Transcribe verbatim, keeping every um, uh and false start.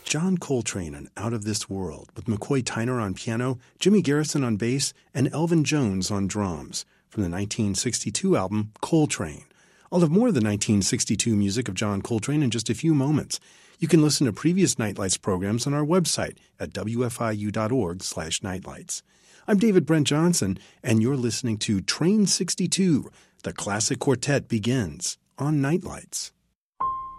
John Coltrane and Out of This World, with McCoy Tyner on piano, Jimmy Garrison on bass, and Elvin Jones on drums, from the nineteen sixty-two album Coltrane. I'll have more of the nineteen sixty-two music of John Coltrane in just a few moments. You can listen to previous Nightlights programs on our website at w f i u dot org slash nightlights. I'm David Brent Johnson, and you're listening to Train sixty-two. The Classic Quartet begins on Nightlights.